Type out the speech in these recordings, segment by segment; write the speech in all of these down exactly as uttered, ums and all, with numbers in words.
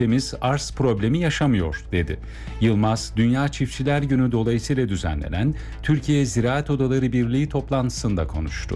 Temiz arz problemi yaşamıyor dedi. Yılmaz, Dünya Çiftçiler Günü dolayısıyla düzenlenen Türkiye Ziraat Odaları Birliği toplantısında konuştu.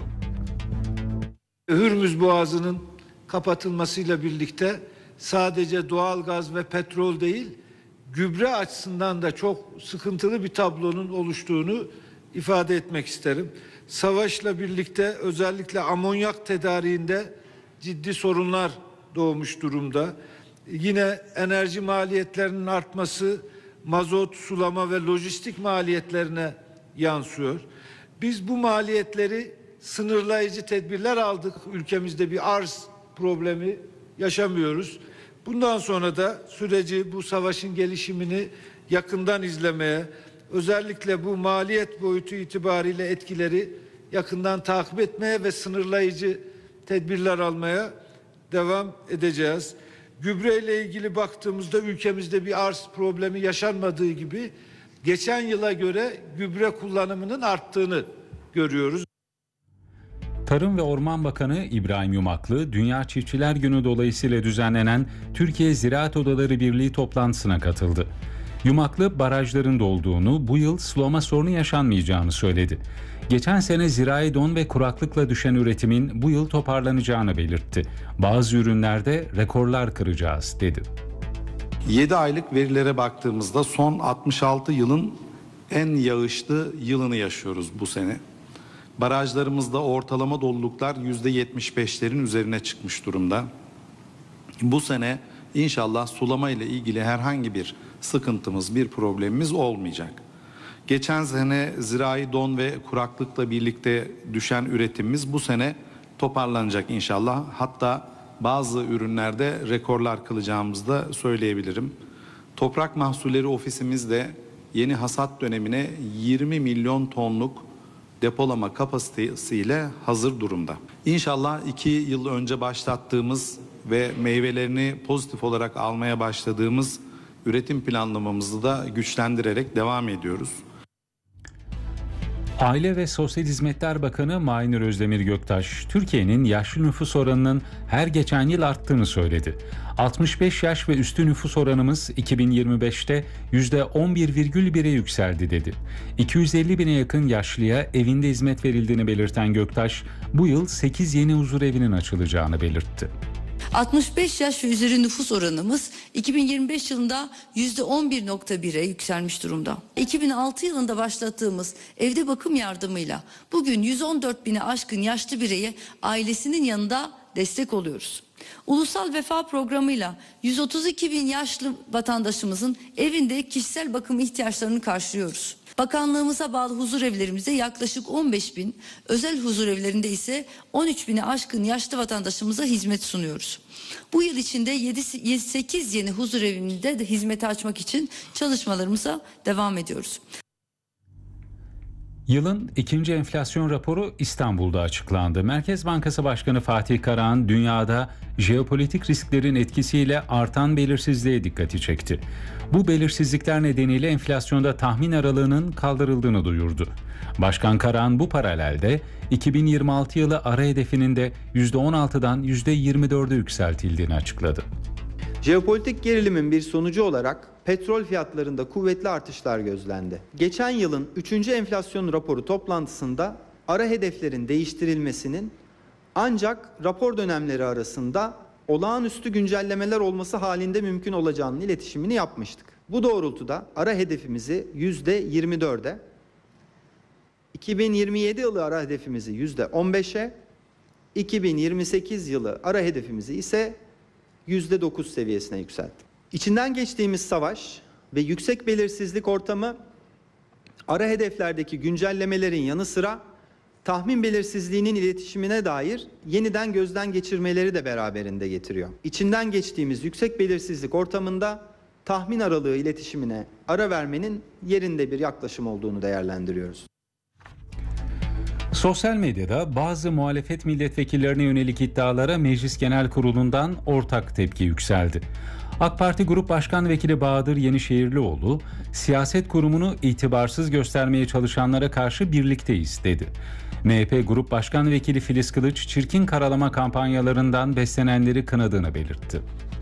Hürmüz Boğazı'nın kapatılmasıyla birlikte sadece doğalgaz ve petrol değil, gübre açısından da çok sıkıntılı bir tablonun oluştuğunu ifade etmek isterim. Savaşla birlikte özellikle amonyak tedariğinde ciddi sorunlar doğmuş durumda. Yine enerji maliyetlerinin artması mazot, sulama ve lojistik maliyetlerine yansıyor. Biz bu maliyetleri sınırlayıcı tedbirler aldık. Ülkemizde bir arz problemi yaşamıyoruz. Bundan sonra da süreci, bu savaşın gelişimini yakından izlemeye, özellikle bu maliyet boyutu itibariyle etkileri yakından takip etmeye ve sınırlayıcı tedbirler almaya devam edeceğiz. Gübre ile ilgili baktığımızda ülkemizde bir arz problemi yaşanmadığı gibi geçen yıla göre gübre kullanımının arttığını görüyoruz. Tarım ve Orman Bakanı İbrahim Yumaklı, Dünya Çiftçiler Günü dolayısıyla düzenlenen Türkiye Ziraat Odaları Birliği toplantısına katıldı. Yumaklı, barajların dolduğunu, bu yıl sulama sorunu yaşanmayacağını söyledi. Geçen sene zirai don ve kuraklıkla düşen üretimin bu yıl toparlanacağını belirtti. Bazı ürünlerde rekorlar kıracağız dedi. yedi aylık verilere baktığımızda son altmış altı yılın en yağışlı yılını yaşıyoruz bu sene. Barajlarımızda ortalama doluluklar yüzde yetmiş beşlerin üzerine çıkmış durumda. Bu sene inşallah sulama ile ilgili herhangi bir sıkıntımız, bir problemimiz olmayacak. Geçen sene zirai don ve kuraklıkla birlikte düşen üretimimiz bu sene toparlanacak inşallah. Hatta bazı ürünlerde rekorlar kılacağımızı da söyleyebilirim. Toprak Mahsulleri Ofisimiz de yeni hasat dönemine yirmi milyon tonluk depolama kapasitesiyle hazır durumda. İnşallah iki yıl önce başlattığımız ve meyvelerini pozitif olarak almaya başladığımız üretim planlamamızı da güçlendirerek devam ediyoruz. Aile ve Sosyal Hizmetler Bakanı Mahinur Özdemir Göktaş, Türkiye'nin yaşlı nüfus oranının her geçen yıl arttığını söyledi. altmış beş yaş ve üstü nüfus oranımız iki bin yirmi beşte yüzde on bir virgül bire yükseldi dedi. iki yüz elli bine yakın yaşlıya evinde hizmet verildiğini belirten Göktaş, bu yıl sekiz yeni huzurevinin açılacağını belirtti. altmış beş yaş ve üzeri nüfus oranımız iki bin yirmi beş yılında yüzde on bir virgül bire yükselmiş durumda. iki bin altı yılında başlattığımız evde bakım yardımıyla bugün yüz on dört bine aşkın yaşlı bireye ailesinin yanında destek oluyoruz. Ulusal Vefa Programı'yla yüz otuz iki bin yaşlı vatandaşımızın evinde kişisel bakım ihtiyaçlarını karşılıyoruz. Bakanlığımıza bağlı huzurevlerimizde yaklaşık on beş bin, özel huzurevlerinde ise on üç bine aşkın yaşlı vatandaşımıza hizmet sunuyoruz. Bu yıl içinde yedi sekiz yeni huzurevinde de hizmeti açmak için çalışmalarımıza devam ediyoruz. Yılın ikinci enflasyon raporu İstanbul'da açıklandı. Merkez Bankası Başkanı Fatih Karahan, dünyada jeopolitik risklerin etkisiyle artan belirsizliğe dikkati çekti. Bu belirsizlikler nedeniyle enflasyonda tahmin aralığının kaldırıldığını duyurdu. Başkan Karahan bu paralelde iki bin yirmi altı yılı ara hedefinin de yüzde on altıdan yüzde yirmi dörde yükseltildiğini açıkladı. Jeopolitik gerilimin bir sonucu olarak petrol fiyatlarında kuvvetli artışlar gözlendi. Geçen yılın üçüncü enflasyon raporu toplantısında ara hedeflerin değiştirilmesinin ancak rapor dönemleri arasında olağanüstü güncellemeler olması halinde mümkün olacağının iletişimini yapmıştık. Bu doğrultuda ara hedefimizi yüzde yirmi dörde, iki bin yirmi yedi yılı ara hedefimizi yüzde on beşe, iki bin yirmi sekiz yılı ara hedefimizi ise yüzde dokuz seviyesine yükselttik. İçinden geçtiğimiz savaş ve yüksek belirsizlik ortamı ara hedeflerdeki güncellemelerin yanı sıra tahmin belirsizliğinin iletişimine dair yeniden gözden geçirmeleri de beraberinde getiriyor. İçinden geçtiğimiz yüksek belirsizlik ortamında tahmin aralığı iletişimine ara vermenin yerinde bir yaklaşım olduğunu değerlendiriyoruz. Sosyal medyada bazı muhalefet milletvekillerine yönelik iddialara Meclis Genel Kurulu'ndan ortak tepki yükseldi. AK Parti Grup Başkan Vekili Bahadır Yenişehirlioğlu, siyaset kurumunu itibarsız göstermeye çalışanlara karşı birlikteyiz dedi. M H P Grup Başkan Vekili Filiz Kılıç, çirkin karalama kampanyalarından beslenenleri kınadığını belirtti.